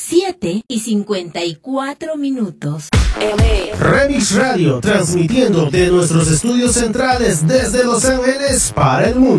7:54. Remix Radio, transmitiendo de nuestros estudios centrales desde Los Ángeles para el mundo.